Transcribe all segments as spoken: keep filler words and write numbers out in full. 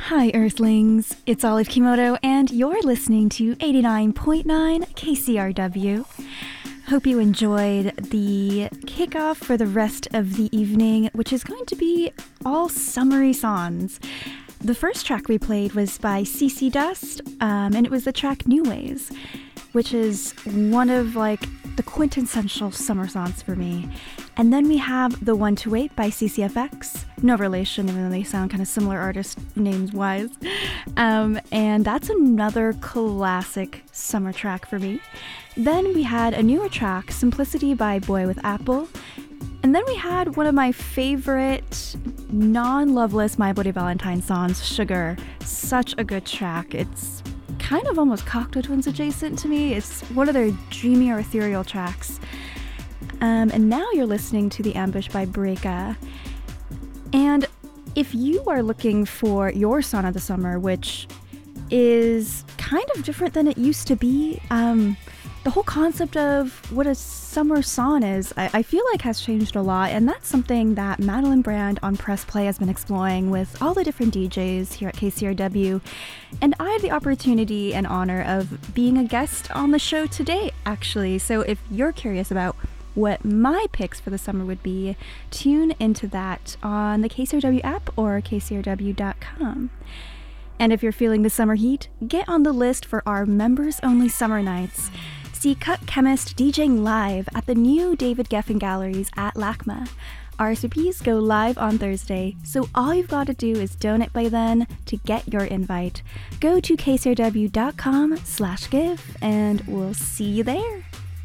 Hi, Earthlings. It's Olive Kimoto, and you're listening to eighty-nine point nine K C R W. Hope you enjoyed the kickoff for the rest of the evening, which is going to be all summery songs. The first track we played was by C C Dust, um, and it was the track New Ways, which is one of, like, the quintessential summer songs for me. And then we have The one to Wait by C C F X. No relation, even though they sound kind of similar artist names-wise. Um, and that's another classic summer track for me. Then we had a newer track, Simplicity by Boy with Apple. And then we had one of my favorite non-Loveless My Bloody Valentine songs, Sugar. Such a good track. It's kind of almost Cocteau Twins adjacent to me. It's one of their dreamier, ethereal tracks. Um, and now you're listening to The Ambush by Breaka. And if you are looking for your song of the summer, which is kind of different than it used to be, um, the whole concept of what a summer song is, I, I feel like has changed a lot, and that's something that Madeline Brand on Press Play has been exploring with all the different D Js here at K C R W. And I had the opportunity and honor of being a guest on the show today, actually. So if you're curious about what my picks for the summer would be, tune into that on the K C R W app or K C R W dot com. And if you're feeling the summer heat, get on the list for our members-only summer nights. See Cut Chemist DJing live at the new David Geffen Galleries at LACMA. R S V Ps go live on Thursday, so all you've got to do is donate by then to get your invite. Go to K C R W dot com slash give, and we'll see you there.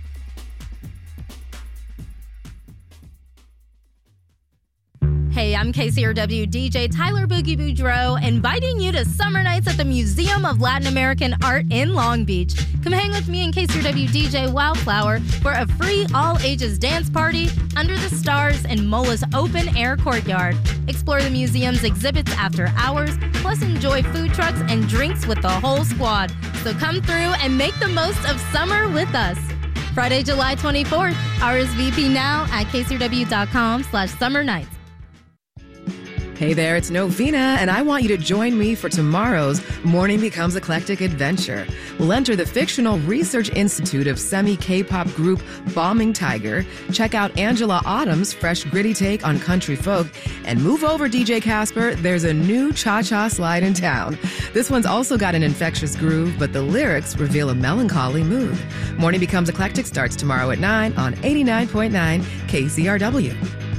Hey, I'm K C R W D J Tyler Boogie Boudreau, inviting you to summer nights at the Museum of Latin American Art in Long Beach. Come hang with me and K C R W D J Wildflower for a free all-ages dance party under the stars in Mola's open-air courtyard. Explore the museum's exhibits after hours, plus enjoy food trucks and drinks with the whole squad. So come through and make the most of summer with us. Friday, July twenty-fourth, R S V P now at K C R W dot com slash summer nights. Hey there, it's Novena, and I want you to join me for tomorrow's Morning Becomes Eclectic adventure. We'll enter the fictional research institute of semi-K-pop group Bombing Tiger, check out Angela Autumn's fresh gritty take on country folk, and move over, D J Casper, there's a new cha-cha slide in town. This one's also got an infectious groove, but the lyrics reveal a melancholy mood. Morning Becomes Eclectic starts tomorrow at nine on eighty-nine point nine K C R W.